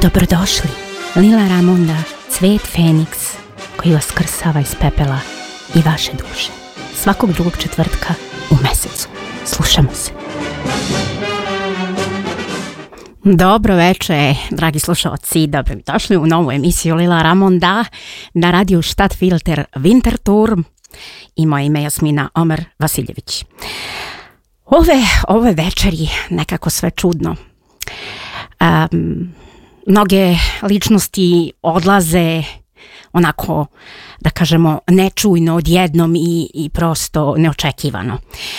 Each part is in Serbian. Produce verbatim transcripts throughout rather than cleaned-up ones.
Dobrodošli, Lila Ramonda, cvet Feniks koji vas krsava iz pepela i vaše duše. Svakog drugog četvrtka u mesecu. Slušamo se. Dobro večer, dragi slušalci, dobro mi došli u novu emisiju Lila Ramonda na radiju Stadtfilter Winterthur i moje ime je Jasmina Omer Vasiljević. Ove, ove večeri nekako sve čudno. Um, mnoge ličnosti odlaze onako, da kažemo, nečujno odjednom i, i prosto neočekivano.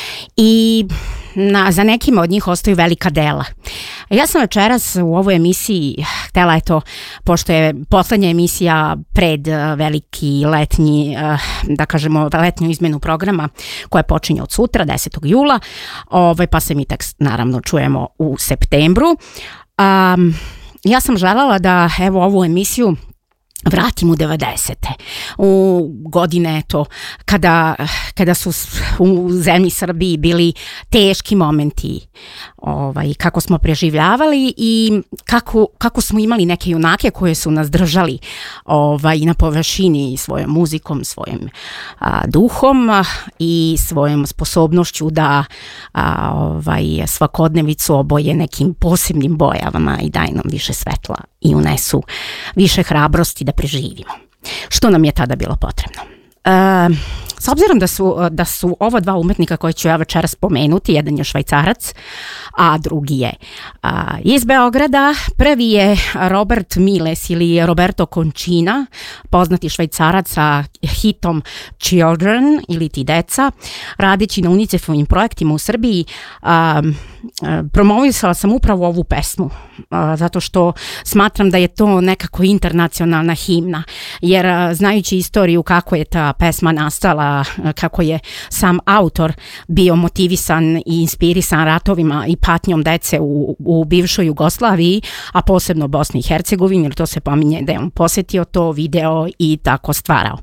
I na, za nekima od njih ostaju velika dela. Ja sam večeras u ovoj emisiji htjela, eto, pošto je poslednja emisija pred veliki letnji, da kažemo, letnju izmenu programa koja počinje od sutra, desetog jula, ovaj, pa se mi tek naravno čujemo u septembru. Um, ja sam željela da evo ovu emisiju vratim u devedesete, u godine to kada, kada su u zemlji Srbiji bili teški momenti, ovaj, kako smo preživljavali i kako, kako smo imali neke junake koje su nas držali ovaj, na površini svojom muzikom, svojim a, duhom a, i svojom sposobnošću da a, ovaj, svakodnevicu oboje nekim posebnim bojavama i daj nam više svetla i unesu više hrabrosti da preživimo. Što nam je tada bilo potrebno? E, s obzirom da su, da su ova dva umetnika koje ću ja večeras spomenuti, jedan je Švajcarac, a drugi je a, iz Beograda. Prvi je Robert Miles ili Roberto Concina, poznati Švajcarac sa hitom Children ili ti deca. Radeći na UNICEF-ovim projektima u Srbiji, a, a, promovisala sam upravo ovu pesmu, a, zato što smatram da je to nekako internacionalna himna, jer a, znajući istoriju kako je ta pesma nastala, kako je sam autor bio motivisan i inspirisan ratovima i patnjom dece u, u bivšoj Jugoslaviji, a posebno Bosni i Hercegovini, jer to se pominje da je on posjetio to, video i tako stvarao.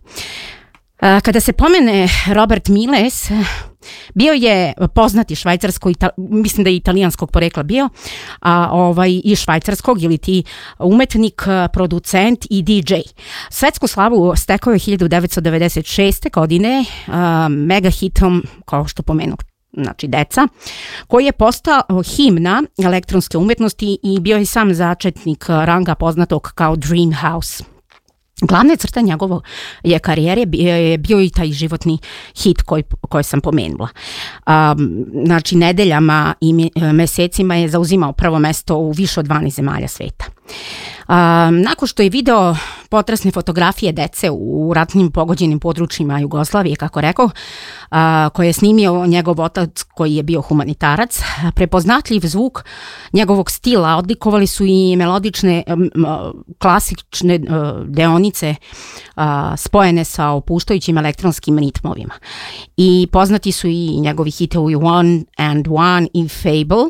Kada se pomene Robert Miles, bio je poznati švajcarsko, mislim da je italijanskog porekla bio, a, ovaj, i švajcarskog ili ti umetnik, producent i D J. Svetsku slavu stekao je hiljadu devetsto devedeset šeste. godine a, mega hitom, kao što pomenu, znači deca, koji je postao himna elektronske umetnosti i bio je sam začetnik ranga poznatog kao Dream House. Glavna crta njegove je karijere je bio i taj životni hit koji, koji sam pomenula. Um, znači, nedeljama i mesecima je zauzimao prvo mesto u više od dvanaest zemalja sveta. Um, nakon što je video potresne fotografije dece u ratnim pogođenim područjima Jugoslavije, kako rekao, uh, koje je snimio njegov otac koji je bio humanitarac, prepoznatljiv zvuk njegovog stila odlikovali su i melodične, um, klasične uh, deonice uh, spojene sa opuštajućim elektronskim ritmovima. I poznati su i njegovi hitovi One and One i Fable.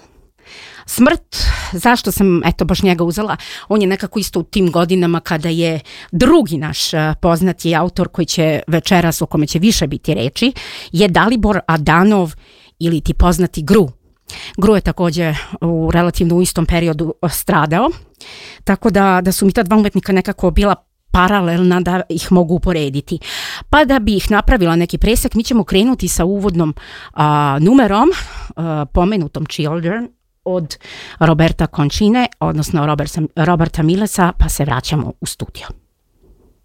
Smrt, zašto sam eto baš njega uzela, on je nekako isto u tim godinama kada je drugi naš poznati autor koji će večeras, o kome će više biti reči, je Dalibor Adanov ili ti poznati Gru. Gru je također u relativno u istom periodu stradao, tako da, da su mi ta dva umetnika nekako bila paralelna da ih mogu uporediti. Pa da bi ih napravila neki presek, mi ćemo krenuti sa uvodnom a, numerom, a, pomenutom Children, od Roberta Concine, odnosno Roberta, Roberta Milesa, pa se vraćamo u studio.